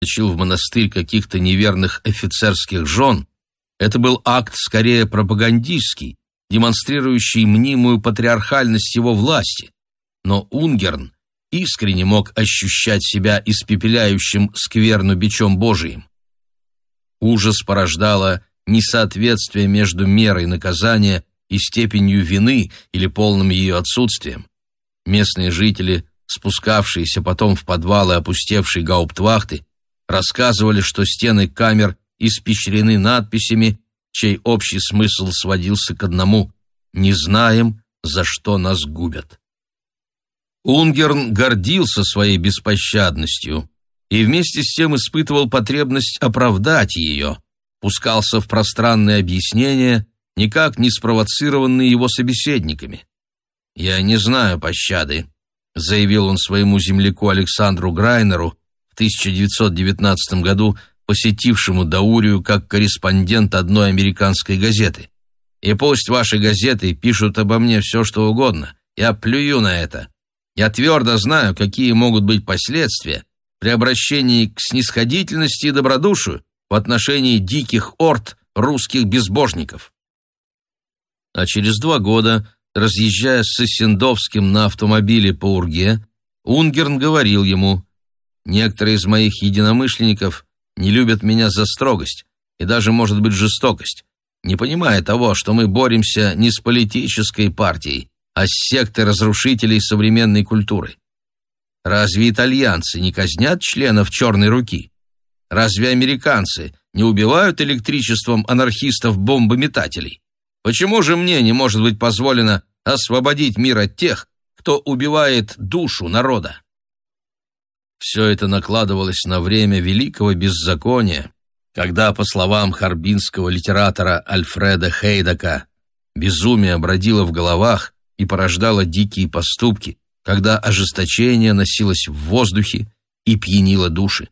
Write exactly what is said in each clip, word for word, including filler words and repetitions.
заточил в монастырь каких-то неверных офицерских жен, это был акт скорее пропагандистский, демонстрирующий мнимую патриархальность его власти. Но Унгерн искренне мог ощущать себя испепеляющим скверну бичом Божиим. Ужас порождало несоответствие между мерой наказания и степенью вины или полным ее отсутствием. Местные жители, спускавшиеся потом в подвалы опустевшей гауптвахты, рассказывали, что стены камер испещрены надписями, чей общий смысл сводился к одному: «Не знаем, за что нас губят». Унгерн гордился своей беспощадностью и вместе с тем испытывал потребность оправдать ее, пускался в пространные объяснения, никак не спровоцированные его собеседниками. «Я не знаю пощады», — заявил он своему земляку Александру Грайнеру в тысяча девятьсот девятнадцатом году, посетившему Даурию как корреспондент одной американской газеты. «И пусть ваши газеты пишут обо мне все, что угодно. Я плюю на это. Я твердо знаю, какие могут быть последствия при обращении к снисходительности и добродушию в отношении диких орд русских безбожников». А через два года, разъезжая с Сысендовским на автомобиле по Урге, Унгерн говорил ему: «Некоторые из моих единомышленников не любят меня за строгость и даже, может быть, жестокость, не понимая того, что мы боремся не с политической партией, а с сектой разрушителей современной культуры. Разве итальянцы не казнят членов «Черной руки»? Разве американцы не убивают электричеством анархистов-бомбометателей? Почему же мне не может быть позволено освободить мир от тех, кто убивает душу народа?» Все это накладывалось на время великого беззакония, когда, по словам харбинского литератора Альфреда Хейдека, безумие бродило в головах и порождало дикие поступки, когда ожесточение носилось в воздухе и пьянило души.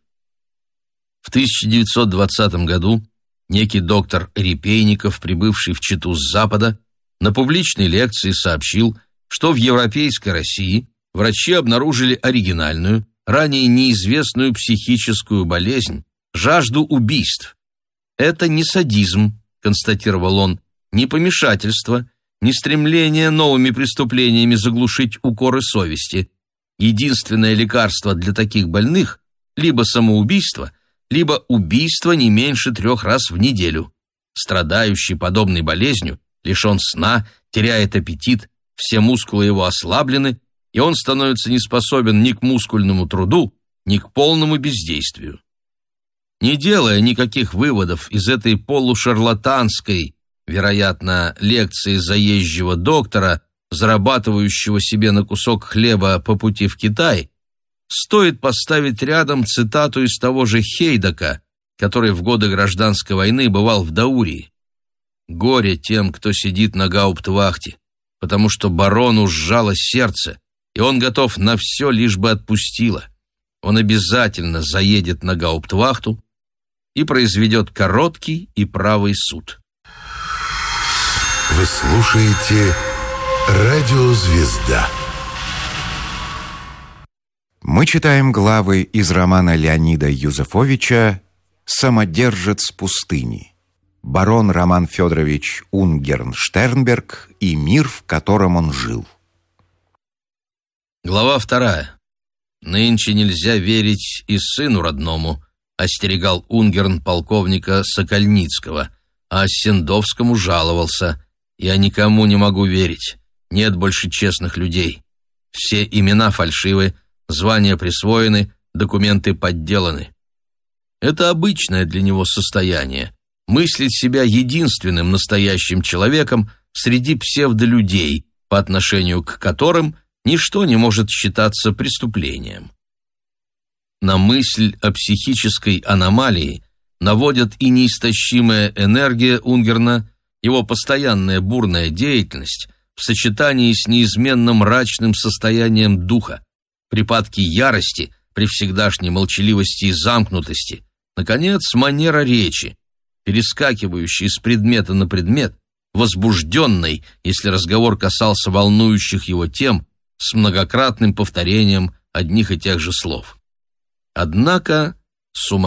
В тысяча девятьсот двадцатом году некий доктор Репейников, прибывший в Читу с Запада, на публичной лекции сообщил, что в европейской России врачи обнаружили оригинальную, ранее неизвестную психическую болезнь, жажду убийств. Это не садизм, констатировал он, не помешательство, не стремление новыми преступлениями заглушить укоры совести. Единственное лекарство для таких больных – либо самоубийство, либо убийство не меньше трех раз в неделю. Страдающий подобной болезнью лишен сна, теряет аппетит, все мускулы его ослаблены, и он становится неспособен ни к мускульному труду, ни к полному бездействию. Не делая никаких выводов из этой полушарлатанской, вероятно, лекции заезжего доктора, зарабатывающего себе на кусок хлеба по пути в Китай, стоит поставить рядом цитату из того же Хейдека, который в годы гражданской войны бывал в Даурии. «Горе тем, кто сидит на гауптвахте, потому что барону сжало сердце, и он готов на все, лишь бы отпустило. Он обязательно заедет на гауптвахту и произведет короткий и правый суд». Вы слушаете «Радио Звезда». Мы читаем главы из романа Леонида Юзефовича «Самодержец пустыни». Барон Роман Федорович Унгерн-Штернберг и мир, в котором он жил. Глава вторая. «Нынче нельзя верить и сыну родному», остерегал Унгерн полковника Сокольницкого, а Сендовскому жаловался: «Я никому не могу верить, нет больше честных людей. Все имена фальшивы, звания присвоены, документы подделаны». Это обычное для него состояние – мыслить себя единственным настоящим человеком среди псевдолюдей, по отношению к которым ничто не может считаться преступлением. На мысль о психической аномалии наводят и неистощимая энергия Унгерна, его постоянная бурная деятельность в сочетании с неизменно мрачным состоянием духа, припадки ярости при всегдашней молчаливости и замкнутости, наконец, манера речи, перескакивающей с предмета на предмет, возбужденной, если разговор касался волнующих его тем, с многократным повторением одних и тех же слов. Однако Сумасшедший